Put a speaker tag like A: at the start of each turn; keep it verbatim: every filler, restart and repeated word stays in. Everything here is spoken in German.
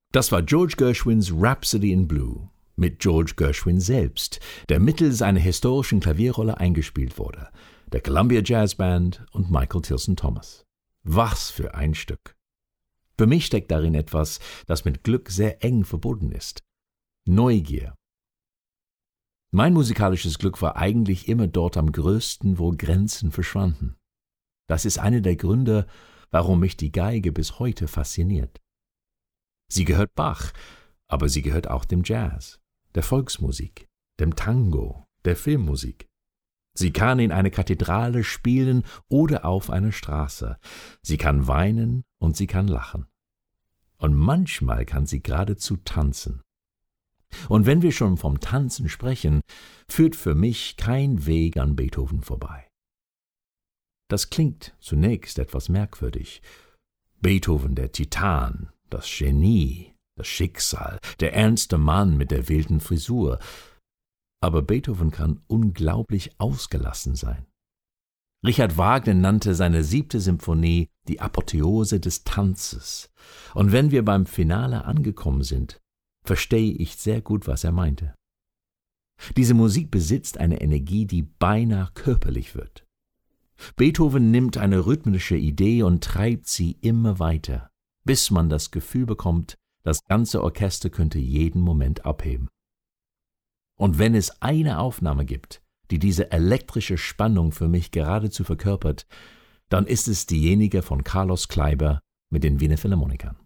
A: Das war George Gershwins Rhapsody in Blue mit George Gershwin selbst, der mittels einer historischen Klavierrolle eingespielt wurde, der Columbia Jazz Band und Michael Tilson Thomas. Was für ein Stück! Für mich steckt darin etwas, das mit Glück sehr eng verbunden ist. Neugier. Mein musikalisches Glück war eigentlich immer dort am größten, wo Grenzen verschwanden. Das ist einer der Gründe, warum mich die Geige bis heute fasziniert. Sie gehört Bach, aber sie gehört auch dem Jazz, der Volksmusik, dem Tango, der Filmmusik. Sie kann in einer Kathedrale spielen oder auf einer Straße. Sie kann weinen und sie kann lachen. Und manchmal kann sie geradezu tanzen. Und wenn wir schon vom Tanzen sprechen, führt für mich kein Weg an Beethoven vorbei. Das klingt zunächst etwas merkwürdig. Beethoven, der Titan, das Genie, das Schicksal, der ernste Mann mit der wilden Frisur. Aber Beethoven kann unglaublich ausgelassen sein. Richard Wagner nannte seine siebte Symphonie die Apotheose des Tanzes. Und wenn wir beim Finale angekommen sind, verstehe ich sehr gut, was er meinte. Diese Musik besitzt eine Energie, die beinahe körperlich wird. Beethoven nimmt eine rhythmische Idee und treibt sie immer weiter, bis man das Gefühl bekommt, das ganze Orchester könnte jeden Moment abheben. Und wenn es eine Aufnahme gibt, die diese elektrische Spannung für mich geradezu verkörpert, dann ist es diejenige von Carlos Kleiber mit den Wiener Philharmonikern.